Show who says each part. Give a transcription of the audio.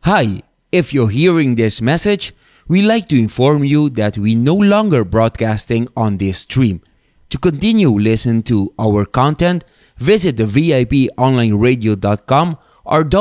Speaker 1: Hi, if you're hearing this message, we'd like to inform you that we no longer broadcasting on this stream. To continue listening to our content, visit the VIPonlineradio.com or